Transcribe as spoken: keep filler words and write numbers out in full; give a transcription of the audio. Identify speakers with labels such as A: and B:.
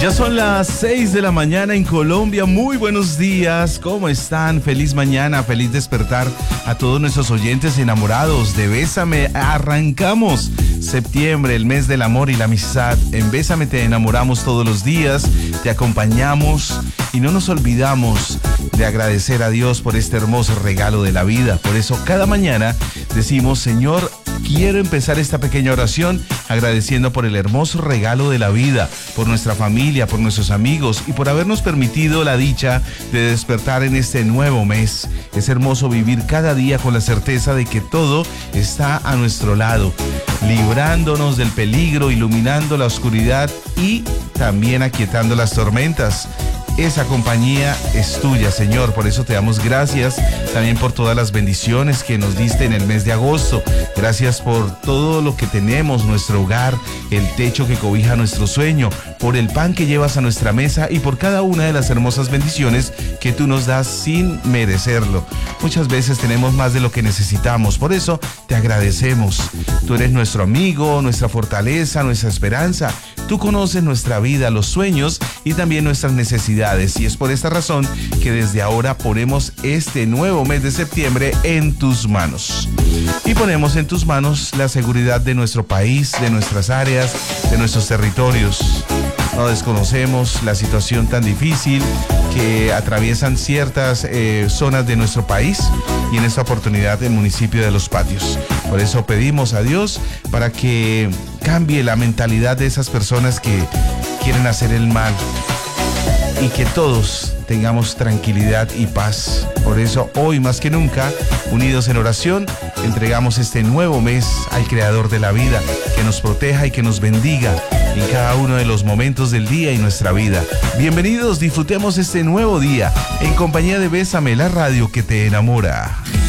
A: Ya son las seis de la mañana en Colombia. Muy buenos días. ¿Cómo están? Feliz mañana, feliz despertar a todos nuestros oyentes enamorados de Bésame. Arrancamos septiembre, el mes del amor y la amistad. En Bésame te enamoramos todos los días, te acompañamos y no nos olvidamos de agradecer a Dios por este hermoso regalo de la vida. Por eso cada mañana decimos: Señor, quiero empezar esta pequeña oración agradeciendo por el hermoso regalo de la vida, por nuestra familia, por nuestros amigos y por habernos permitido la dicha de despertar en este nuevo mes. Es hermoso vivir cada día con la certeza de que todo está a nuestro lado, librándonos del peligro, iluminando la oscuridad y también aquietando las tormentas. Esa compañía es tuya, Señor. Por eso te damos gracias también por todas las bendiciones que nos diste en el mes de agosto. Gracias por todo lo que tenemos, nuestro hogar, el techo que cobija nuestro sueño, por el pan que llevas a nuestra mesa y por cada una de las hermosas bendiciones que tú nos das sin merecerlo. Muchas veces tenemos más de lo que necesitamos, por eso te agradecemos. Tú eres nuestro amigo, nuestra fortaleza, nuestra esperanza. Tú conoces nuestra vida, los sueños y también nuestras necesidades, y es por esta razón que desde ahora ponemos este nuevo mes de septiembre en tus manos. Y ponemos en tus manos la seguridad de nuestro país, de nuestras áreas, de nuestros territorios. No desconocemos la situación tan difícil que atraviesan ciertas eh, zonas de nuestro país y en esta oportunidad el municipio de Los Patios. Por eso pedimos a Dios para que cambie la mentalidad de esas personas que quieren hacer el mal y que todos tengamos tranquilidad y paz. Por eso hoy más que nunca, unidos en oración, entregamos este nuevo mes al Creador de la vida, que nos proteja y que nos bendiga en cada uno de los momentos del día y nuestra vida. Bienvenidos, disfrutemos este nuevo día en compañía de Bésame, la radio que te enamora.